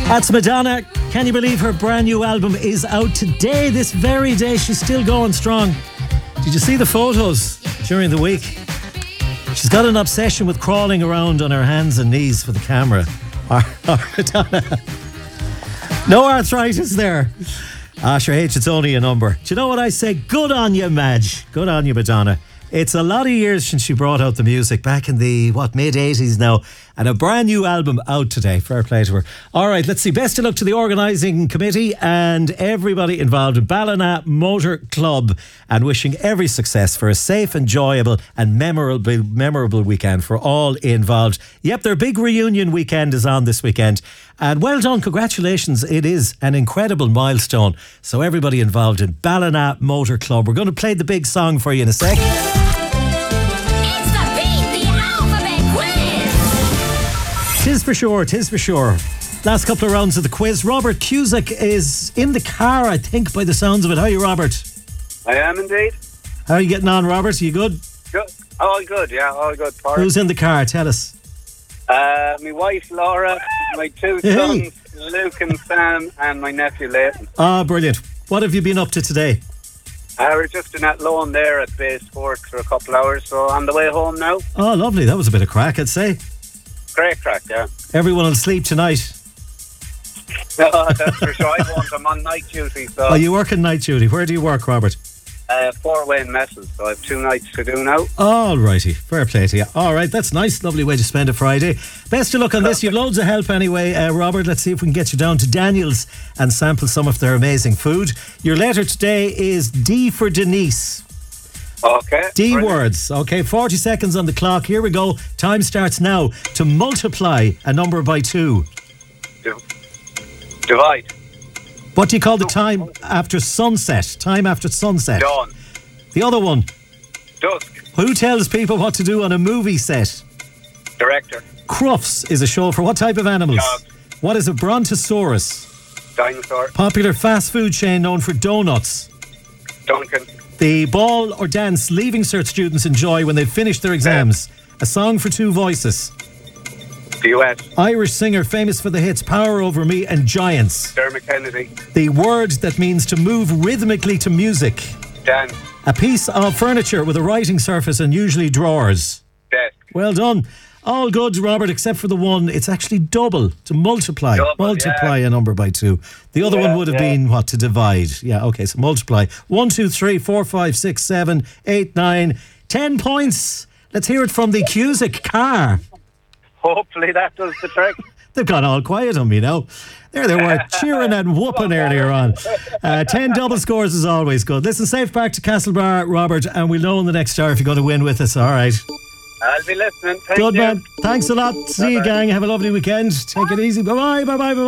That's Madonna. Can you believe her brand new album is out today, this very day? She's still going strong. Did you see the photos during the week? She's got an obsession with crawling around on her hands and knees for the camera. Madonna. No arthritis there. Sure, H, it's only a number. Do you know what I say? Good on you, Madge. Good on you, Madonna. It's a lot of years since she brought out the music, back in the, mid-80s now. And a brand new album out today. Fair play to her. All right, let's see. Best of luck to the organising committee and everybody involved in Ballina Motor Club, and wishing every success for a safe, enjoyable and memorable weekend for all involved. Yep, their big reunion weekend is on this weekend. And well done, congratulations. It is an incredible milestone. So everybody involved in Ballina Motor Club. We're going to play the big song for you in a sec. Tis for sure. Last couple of rounds of the quiz. Robert Cusack is in the car, I think, by the sounds of it. How are you, Robert? I am indeed. How are you getting on, Robert? Are you good? Good. All good, yeah, all good. Part. Who's in the car? Tell us. My wife, Laura, my two sons, Luke and Sam, and my nephew, Leighton. Ah, brilliant. What have you been up to today? We're just in that loan there at Bay Sport for a couple of hours, so on the way home now. Oh, lovely. That was a bit of crack, I'd say. Great crack, yeah. Everyone will sleep tonight. No, that's for sure. I won't. I'm on night duty, so... Oh, you work in night duty. Where do you work, Robert? Fort Wayne Messels, so I have 2 nights to do now. All righty. Fair play to you. All right, that's nice. Lovely way to spend a Friday. Best of luck on this. You've loads of help anyway, Robert. Let's see if we can get you down to Daniel's and sample some of their amazing food. Your letter today is D for Denise. Okay. D brilliant. words. Okay, 40 seconds on the clock. Here we go. Time starts now. To multiply a number by 2. Divide. What do you call the time after sunset? Time after sunset. Dawn. The other one. Dusk. Who tells people what to do on a movie set? Director. Crufts is a show for what type of animals? Dogs. What is a brontosaurus? Dinosaur. Popular fast food chain known for donuts. Duncan. The ball or dance Leaving Cert students enjoy when they've finished their exams. A song for 2 voices. The US. Irish singer famous for the hits Power Over Me and Giants. Dermot Kennedy. The word that means to move rhythmically to music. Dan. A piece of furniture with a writing surface and usually drawers. Desk. Well done. All good, Robert, except for the one. It's actually double, to multiply. Multiply a number by 2. The other one would have been, what, to divide. Yeah, okay, so multiply. 1, 2, 3, 4, 5, 6, 7, 8, 9, 10 points. Let's hear it from the Cusack car. Hopefully that does the trick. They've gone all quiet on me now. There they were, cheering and whooping earlier on. 10 double scores is always good. Listen, safe back to Castlebar, Robert, and we'll know in the next hour if you're going to win with us. All right. I'll be listening. Thank Good you. man. Thanks a lot. See you, gang. Have a lovely weekend. Take it easy. Bye-bye. Bye-bye. Bye-bye.